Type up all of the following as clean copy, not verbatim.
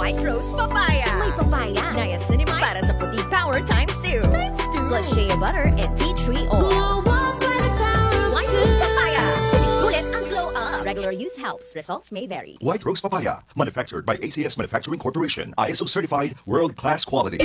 White Rose Papaya. May papaya. Niacinamide para sa puti power times 2. Plus shea butter and tea tree oil. White Rose Papaya. Sulit ang glow up. Regular use helps. Results may vary. White Rose Papaya, manufactured by ACS Manufacturing Corporation, ISO certified, world-class quality.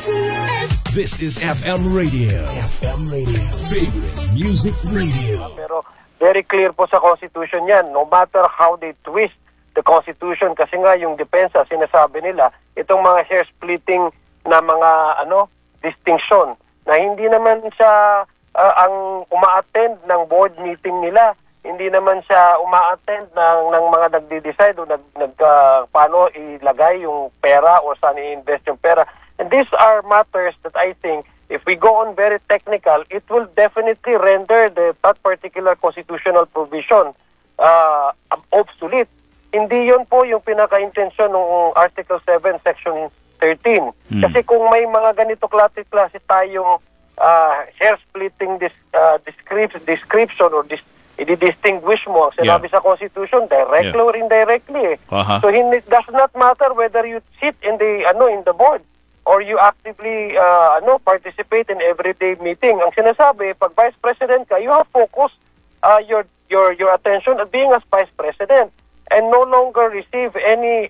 This is FM Radio. FM Radio. Favorite music radio. Pero very clear po sa Constitution yan. No matter how they twist the Constitution, kasi nga yung depensa, sinasabi nila, itong mga share splitting na mga distinction, na hindi naman siya ang uma-attend ng board meeting nila. Hindi naman siya uma-attend ng mga nagde-decide o paano ilagay yung pera o saan i-invest yung pera. And these are matters that I think if we go on very technical, it will definitely render that particular constitutional provision obsolete. Hindi yun po yung pinaka-intensyon ng Article 7, Section 13. Kasi kung may mga ganito klase tayong share splitting description or i-distinguish mo ang sinabi sa Constitution directly or indirectly. So it does not matter whether you sit in the board or you actively participate in everyday meeting. Ang sinasabi, pag Vice President ka, you have focus your attention at being as Vice President and no longer receive any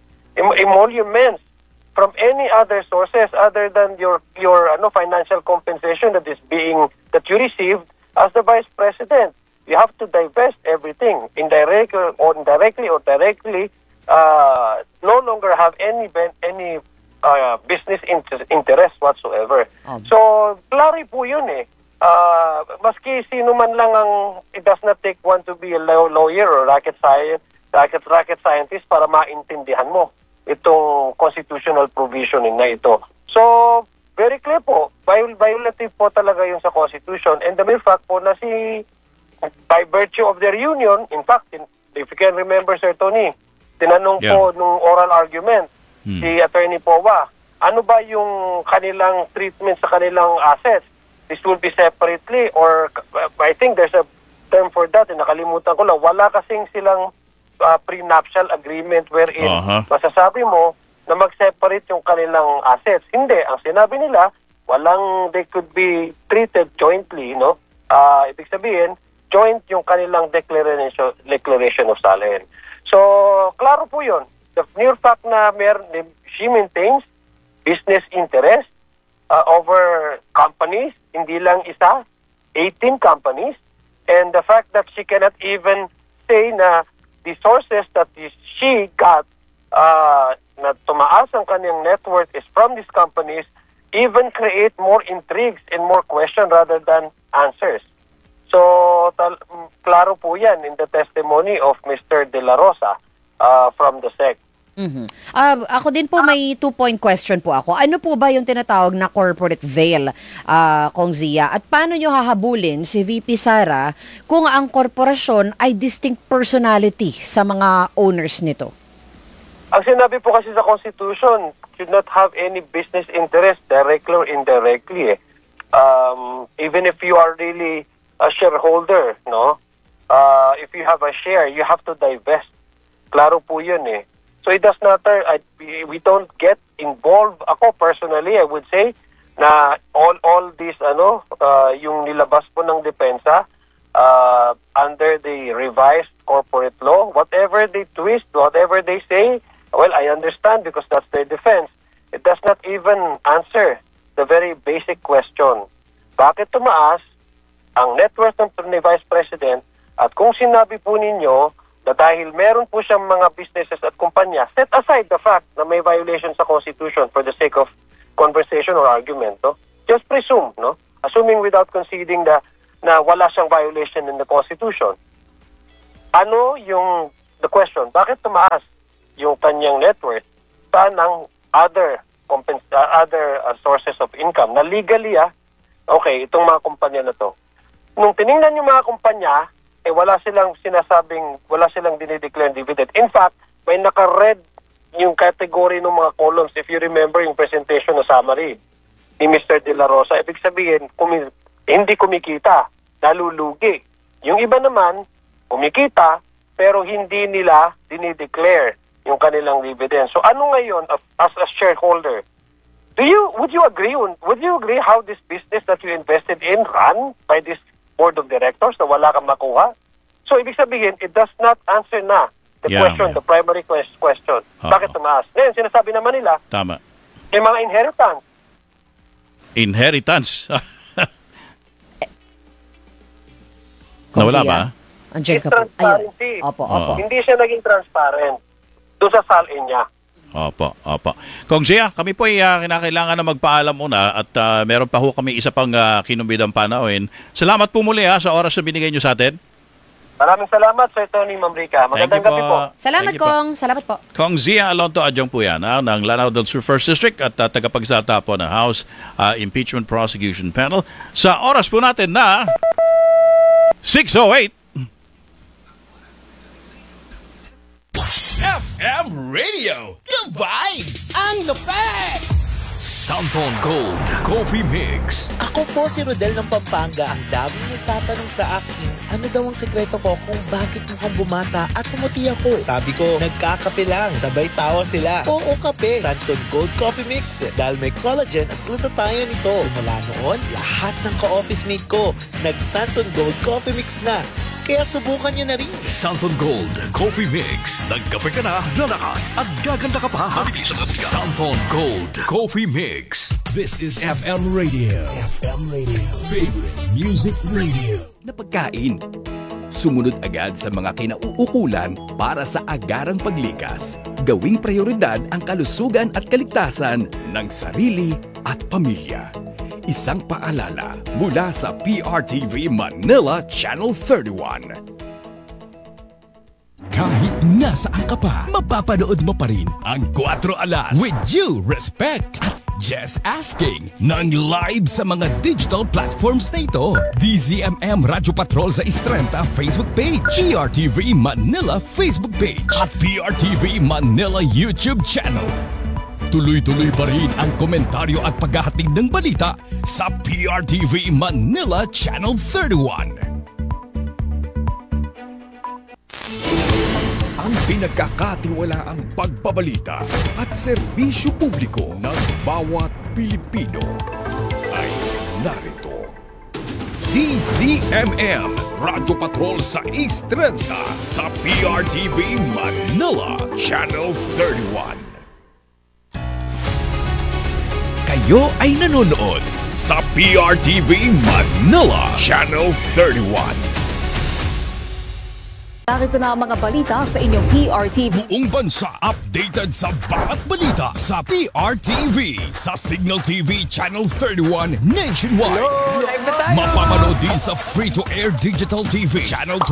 emoluments from any other sources other than your financial compensation that you received as the Vice President. You have to divest everything, indirectly or directly, no longer have any business interest whatsoever. So, klaro po yun eh. Maski sino man lang it does not take one to be a lawyer or rocket scientist para maintindihan mo itong constitutional provision na ito. So, very clear po, violative po talaga yun sa Constitution, and the mere fact po na by virtue of their union, in fact, if you can remember, Sir Tony, tinanong po nung oral argument, si Attorney Powa, ano ba yung kanilang treatment sa kanilang assets? This will be separately or I think there's a term for that, nakalimutan ko lang. Wala kasing silang prenuptial agreement wherein masasabi mo na mag-separate yung kanilang assets. Hindi. Ang sinabi nila, they could be treated jointly, no? Ibig sabihin, joint yung kanilang declaration of salary. So, klaro po yun. The mere fact na she maintains business interest over companies, hindi lang isa, 18 companies, and the fact that she cannot even say na the sources that she got na tumaas ang kanyang net worth is from these companies even create more intrigues and more question rather than answers. So, klaro po yan in the testimony of Mr. De La Rosa from the SEC. Ako din po may 2-point question po ako. Ano po ba yung tinatawag na corporate veil, Kong Zia? At paano nyo hahabulin si VP Sara kung ang korporasyon ay distinct personality sa mga owners nito? Ang sinabi po kasi sa Constitution, should not have any business interest directly or indirectly. Even if you are really a shareholder, no? If you have a share, you have to divest. Klaro po yun eh. So it does not matter. We don't get involved. Ako personally, I would say na all this yung nilabas po ng depensa under the revised corporate law, whatever they twist, whatever they say, well, I understand because that's their defense. It does not even answer the very basic question. Bakit tumaas ang net worth ng Vice President at kung sinabi po ninyo na dahil meron po siyang mga businesses at kumpanya, set aside the fact na may violation sa Constitution for the sake of conversation or argument, no? Just presume, no? Assuming without conceding na wala siyang violation in the Constitution. Ano the question, bakit tumaas yung kanyang net worth sa ng other sources of income na legally, okay, itong mga kumpanya na to. Nung tiningnan yung mga kumpanya, wala silang dinideclare dividend. In fact, may naka-red yung category ng mga columns. If you remember yung presentation na summary ni Mr. De La Rosa, ibig sabihin, hindi kumikita, nalulugi. Yung iba naman, kumikita, pero hindi nila dinideclare yung kanilang dividend. So ano ngayon as a shareholder? Would you agree how this business that you invested in run by this board of directors na wala kang makuha? So ibig sabihin, it does not answer na the question, the primary question. Bakit tumaas? Ngayon, sinasabi naman nila, Tama. may mga inheritance. Inheritance. Kung Nawala siya. ba? Andiyan It's ka po. transparency. Ayun. Opo. Hindi siya naging transparent doon sa salin niya. Opo. Kung Zia, kami po ay kinakailangan na magpaalam muna at meron pa ho kami isa pang kinumbidang panauhin. Salamat po muli sa oras na binigay nyo sa atin. Maraming salamat, Sir Tony Mamrica. Magandang gabi po. Salamat, Thank you po. Kong. Salamat po. Kong Zia Alonto Adjong po yan ng Lanao del Sur 1st District at tagapagsalita po ng House Impeachment Prosecution Panel. Sa oras po natin na 6:08. FM Radio. The vibes. Ang lupet. Santon Gold Coffee Mix. Ako po si Rodel ng Pampanga. Ang daming nagtatanong sa akin, ano daw ang sekreto ko kung bakit mukhang bumata at pumuti ako. Sabi ko, nagkakape lang. Sabay tawa sila. Oo, kape. Santon Gold Coffee Mix. Dahil may collagen at glutathione nito. Simula noon, lahat ng ka-office mate ko, nag-Santon Gold Coffee Mix na. Kaya subukan nyo na rin. Santon Gold Coffee Mix. Nagkape ka na, lalakas at gaganda ka pa. Santon Gold Coffee Mix. This is FM Radio. FM Radio. Favorite Music Radio. Na pagkain. Sumunod agad sa mga kinauukulan para sa agarang paglikas. Gawing prioridad ang kalusugan at kaligtasan ng sarili at pamilya. Isang paalala mula sa PRTV Manila Channel 31. Kahit nasaan ka pa, mapapanood mo pa rin ang 4 Alas with due respect at Just Asking ng live sa mga digital platforms na ito. DZMM Radyo Patrol sa Istrenta Facebook page, PRTV Manila Facebook page at PRTV Manila YouTube channel. Tuloy-tuloy pa rin ang komentaryo at paghahatid ng balita sa PRTV Manila Channel 31. Ang pinagkakatiwalaang pagbabalita at serbisyo publiko ng bawat Pilipino ay narito. DZMM Radyo Patrol sa East 30 sa PRTV Manila Channel 31. Kayo ay nanonood sa PRTV Manila Channel 31. Narito na ang mga balita sa inyong PRTV. Buong bansa updated sa bawat balita sa PRTV sa Signal TV Channel 31 nationwide. Mapapanood din sa free-to-air digital TV Channel